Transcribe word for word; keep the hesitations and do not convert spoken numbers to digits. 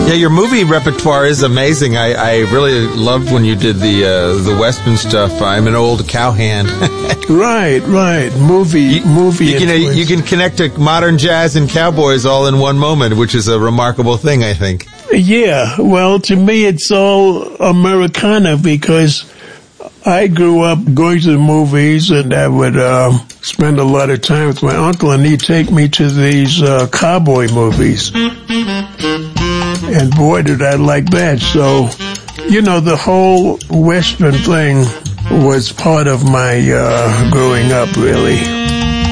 Yeah, your movie repertoire is amazing. I, I really loved when you did the uh, the Western stuff. I'm an old cowhand. Right, right. Movie, you, movie. You can, uh, you can connect to modern jazz and cowboys all in one moment, which is a remarkable thing, I think. Yeah, well, to me, it's all Americana because I grew up going to the movies, and I would uh, spend a lot of time with my uncle, and he'd take me to these uh, cowboy movies. And boy, did I like that. So, you know, the whole Western thing was part of my uh, growing up, really.